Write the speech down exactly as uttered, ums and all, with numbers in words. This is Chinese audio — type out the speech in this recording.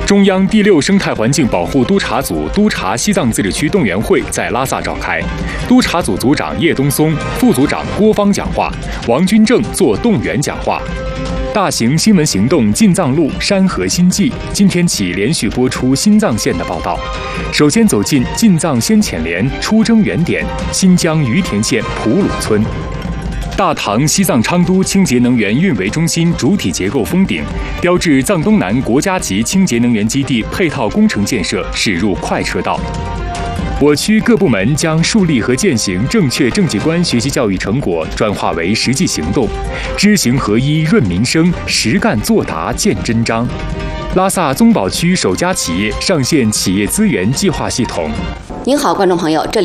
中央第六生态环境保护督察组督察西藏自治区动员会在拉萨召开，督察组组长叶东松、副组长郭芳讲话，王军正做动员讲话。大型新闻行动进藏路山河新纪今天起连续播出新藏线的报道。首先走进进藏先遣连出征原点新疆于田县普鲁村。大唐西藏昌都清洁能源运维中心主体结构封顶，标志藏东南国家级清洁能源基地配套工程建设驶入快车道。我区各部门将树立和践行正确政绩观学习教育成果转化为实际行动，知行合一润民生，实干作答见真章。拉萨宗保区首家企业上线企业资源计划系统。 您好，观众朋友，这里。